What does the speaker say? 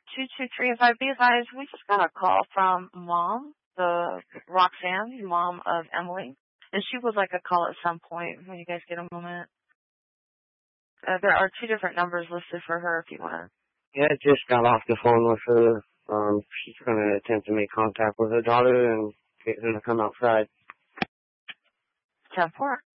223. Be advised, we just got a call from Mom, the Roxanne, mom of Emily, and she would like a call at some point when you guys get a moment. There are 2 different numbers listed for her if you want to. Yeah, I just got off the phone with her. She's going to attempt to make contact with her daughter and get her to come outside. 10-4.